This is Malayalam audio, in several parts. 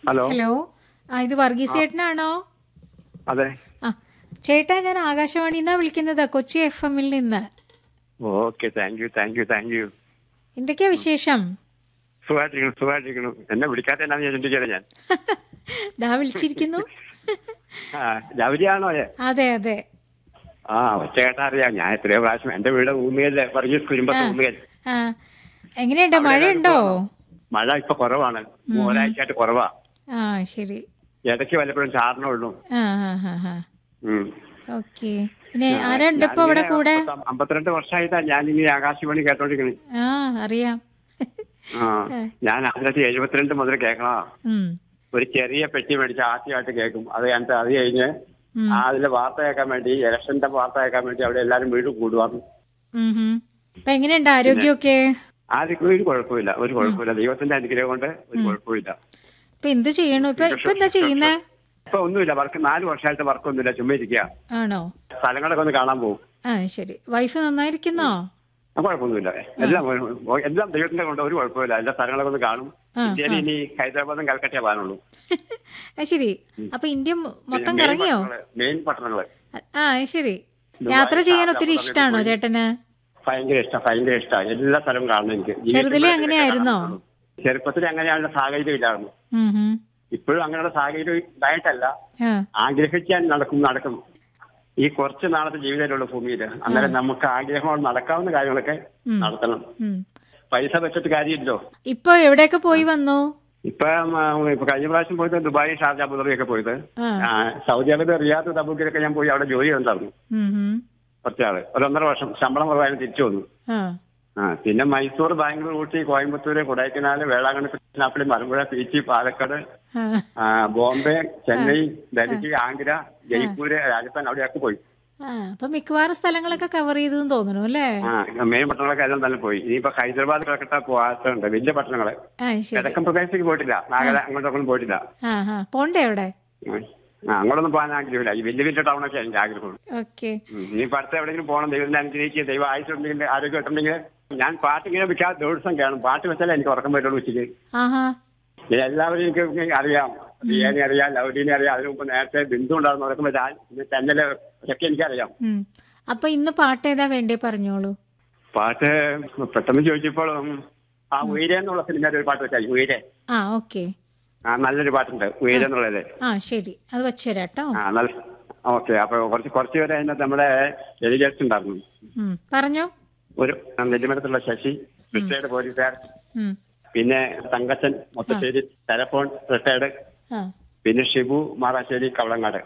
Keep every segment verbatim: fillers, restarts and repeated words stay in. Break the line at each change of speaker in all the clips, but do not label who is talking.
ഹലോ
ഹലോ ആ ഇത് വർഗീസ് ചേട്ടനാണോ?
അതെ.
ആ ചേട്ടാ, ഞാൻ ആകാശവാണിയിൽ നിന്നാണ് വിളിക്കുന്നത്, കൊച്ചി എഫ് എമ്മിൽ നിന്ന്.
Okay, thank you thank you thank you.
എന്തൊക്കെയാ വിശേഷം?
സുഖമായിട്ടിരിക്കണം സുഖമായിട്ടിരിക്കണം. എന്നെ വിളിക്കാത്ത എന്നാന്ന് ഞാൻ ചിന്തിച്ചത് ഞാൻ.
ദാ വിളിച്ചിരിക്കുന്നു.
ആ ലൗലിയാണോ?
അതെ അതെ.
ആ ഒറ്റ കേട്ടാ അറിയാം. ഞാൻ എത്രയോ പ്രാവശ്യം എന്റെ വീട് ഊമിയല്ലേ, വർഗീസ് കുരുമ്പത്ത് ഊമിയൽ.
ആ എങ്ങനെയുണ്ട്, മഴയുണ്ടോ?
മഴ ഇപ്പൊ കുറവാണ്, ഒരാഴ്ചയായിട്ട് കുറവാ.
ആ ശരി.
ഇടയ്ക്ക് വല്ലപ്പോഴും ചാറിനേ ഉള്ളൂ.
ആ ഹാ ഹാ ഹാ
ഉം.
ഓക്കെ. പിന്നെ ആരുണ്ട് ഇപ്പൊ അവിടെ കൂടെ?
അമ്പത്തിരണ്ട് വർഷമായിട്ടാ ഞാനിങ്ങനെ ആകാശവാണി കേട്ടോണ്ടിരിക്കണേ.
ആ അറിയാം.
ആ ഞാൻ ആയിരത്തി തൊള്ളായിരത്തി എഴുപത്തിരണ്ട് മുതൽ കേൾക്കണോ.
ഉം.
ഒരു ചെറിയ പെട്ടി മേടിച്ച് ആദ്യമായിട്ട് കേൾക്കും. അത് കഴിഞ്ഞിട്ട് അത് കഴിഞ്ഞ് അതിലെ വാർത്ത കേൾക്കാൻ വേണ്ടി, ഇലക്ഷന്റെ വാർത്ത കേൾക്കാൻ വേണ്ടി അവിടെ എല്ലാരും വീട് കൂടുവാണ്.
ഇപ്പൊ എങ്ങനെയുണ്ട് ആരോഗ്യമൊക്കെ?
ആർക്കും ഒരു കുഴപ്പമില്ല, ഒരു കുഴപ്പമില്ല. ദൈവത്തിന്റെ അനുഗ്രഹം കൊണ്ട് ഒരു കുഴപ്പമില്ല.
ഇപ്പൊ എന്ത് ചെയ്യണു? ഇപ്പൊ ഇപ്പൊ എന്താ ചെയ്യുന്നേ?
ഇപ്പൊ ഒന്നുമില്ല, വർക്ക് നാല് വർഷമായിട്ട് വർക്കൊന്നുമില്ല, ചുമ്മാ ഇരിക്കുക.
ആണോ?
സ്ഥലങ്ങളൊക്കെ ഒന്ന് കാണാൻ പോകും.
ആ ശരി. വൈഫ് നന്നായിരിക്കുന്നോ?
കുഴപ്പമൊന്നുമില്ല, എല്ലാം എല്ലാം ദൈവത്തിന്റെ കൊണ്ട് ഒരു കുഴപ്പമില്ല. എല്ലാ സ്ഥലങ്ങളൊക്കെ ഒന്ന് കാണും. ഇന്ത്യയിൽ ഇനി ഹൈദരാബാദും കൽക്കട്ടയെ പോകാനുള്ളൂ.
ശരി. അപ്പൊ ഇന്ത്യ മൊത്തം കറങ്ങിയോ?
മെയിൻ പട്ടണങ്ങള്.
ആ ശരി. യാത്ര ചെയ്യാൻ ഒത്തിരി ഇഷ്ടമാണോ ചേട്ടന്?
ഭയങ്കര ഇഷ്ടം, ഭയങ്കര ഇഷ്ടമാണ്. എല്ലാ സ്ഥലവും കാണണം എനിക്ക്.
ചെറുതിലെ അങ്ങനെയായിരുന്നോ?
ചെറുപ്പത്തിൽ അങ്ങനെയുള്ള സാഹചര്യം ഇല്ലായിരുന്നു. ഇപ്പോഴും അങ്ങനെയുള്ള സാഹചര്യം ഉണ്ടായിട്ടല്ല, ആഗ്രഹിക്കാൻ നടക്കും നടക്കും ഈ കുറച്ച് നാളത്തെ ജീവിതത്തിലുള്ള ഭൂമിയില്. അന്നേരം നമുക്ക് ആഗ്രഹങ്ങൾ നടക്കാവുന്ന കാര്യങ്ങളൊക്കെ നടത്തണം. പൈസ വെച്ചിട്ട് കാര്യമില്ലോ.
ഇപ്പൊ എവിടെയൊക്കെ പോയി വന്നു?
ഇപ്പൊ ഇപ്പൊ കഴിഞ്ഞ പ്രാവശ്യം പോയത് ദുബായ്, ഷാർജ, അബുദാബിയൊക്കെ പോയത്. സൗദി അറേബ്യ, റിയാദ്, തബൂക്കിലൊക്കെ ഞാൻ പോയി അവിടെ ജോലി ഉണ്ടായിരുന്നു കുറച്ചാള്. ഒരു ഒന്നര വർഷം ശമ്പളം കുറവായിരുന്നു, തിരിച്ചു വന്നു. ആ പിന്നെ മൈസൂർ, ബാംഗ്ലൂർ, ഊട്ടി, കോയമ്പത്തൂര്, കൊടൈക്കനാല്, വേളാങ്കണ്ണി, പത്തനാപ്പള്ളി, മലമ്പുഴ, പീച്ചി, പാലക്കാട്, ബോംബെ, ചെന്നൈ, ഡൽഹി, ആഗ്ര, ജയ്പൂര്, രാജസ്ഥാൻ, അവിടെയൊക്കെ പോയി.
അപ്പൊ മിക്കവാറും സ്ഥലങ്ങളൊക്കെ കവർ ചെയ്തെന്ന് തോന്നുന്നു അല്ലേ?
ആ മെയിൻ പട്ടണങ്ങളൊക്കെ എല്ലാം തന്നെ പോയി. ഇനിയിപ്പോ ഹൈദരാബാദ്, കൽക്കട്ട പോകാത്തുണ്ട്, വലിയ പട്ടണങ്ങള്. കിഴക്കൻ പ്രദേശത്തേക്ക് പോയിട്ടില്ല, നാഗല അങ്ങോട്ടൊന്നും പോയിട്ടില്ല.
പോണ്ടേ അവിടെ?
ആ അങ്ങോട്ടൊന്നും പോകാൻ ആഗ്രഹമില്ല. ഈ വലിയ വലിയ ടൗണൊക്കെ എനിക്ക് ആഗ്രഹമുള്ളൂ. ഇനിയിപ്പോ അടുത്ത എവിടെയെങ്കിലും പോകണം, ദൈവത്തിന്റെ അനുഗ്രഹിക്കുക, ദൈവം ആയിട്ടുണ്ടെങ്കിൽ, ആരോഗ്യം കിട്ടുന്നെങ്കിൽ. ഞാൻ പാട്ട് ഇങ്ങനെ വെക്കാതെ ദിവസം കാണും. പാട്ട് വെച്ചാലേ എനിക്ക് ഉറക്കം പറ്റുള്ളൂ ഉച്ചയ്ക്ക്. എല്ലാവരും എനിക്ക് അറിയാം, റിയാനെ അറിയാം, ലൗലിനെ അറിയാം. അതിന് മുമ്പ് നേരത്തെ ബിന്ദു ഉണ്ടാകുന്ന ഉറക്കം വെച്ചാൽ തന്നെ ഒക്കെ എനിക്കറിയാം.
അപ്പൊ ഇന്ന് പാട്ട് ഏതാ വേണ്ടേ, പറഞ്ഞോളൂ.
പാട്ട് പെട്ടെന്ന് ചോദിച്ചപ്പോൾ ആ ഉയരെ എന്നുള്ള സിനിമയുടെ ഒരു പാട്ട് വെച്ചാൽ ഉയരെ.
ആ ഓക്കെ.
ആ നല്ലൊരു പാട്ടുണ്ട് ഉയരെ എന്നുള്ളത്. ആ
ശരി, അത് വെച്ചുതരാട്ടോ.
ആ നല്ല ഓക്കെ. അപ്പൊ കുറച്ച് കുറച്ച് പേര് അതിനകത്ത് നമ്മുടെ ഡെലിഗേറ്റ്സ് ഉണ്ടായിരുന്നു.
പറഞ്ഞോ.
ഒരു നെല്ലിമരത്തുള്ള ശശി, റിട്ടയർഡ് പോലീസുകാർ, പിന്നെ തങ്കച്ചൻ മൊത്തശ്ശേരി, ടെലഫോൺ റിട്ടയർഡ്, പിന്നെ ഷിബു മാറാശ്ശേരി, കവളങ്ങാട്.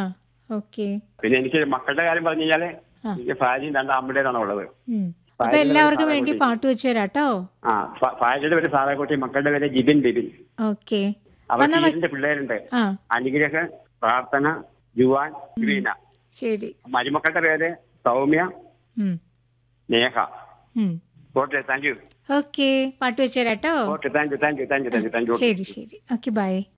പിന്നെ എനിക്ക് മക്കളുടെ കാര്യം പറഞ്ഞു കഴിഞ്ഞാല് എനിക്ക് ഭാര്യയും രണ്ട് അമ്മയുടേതാണ് ഉള്ളത്.
എല്ലാവർക്കും വേണ്ടി പാട്ട് വെച്ചു തരാട്ടോ. ആ
ഭാര്യയുടെ പേര് സാറാക്കുട്ടി, മക്കളുടെ പേര് ജിബിൻ ബിബിൻ.
ഓക്കെ.
അവർക്ക് ഇതിന്റെ പിള്ളേരുണ്ട്, അനുഗ്രഹ, പ്രാർത്ഥന, ജുവാൻ, ഗ്രീന.
ശരി.
മരുമക്കളുടെ പേര് Soumya, Neha. Okay, thank you.
Okay, പാട്ട് വെച്ചു തരാട്ടോ.
Okay, thank you thank you thank you thank you thank you.
ശരി ശരി. Okay, by.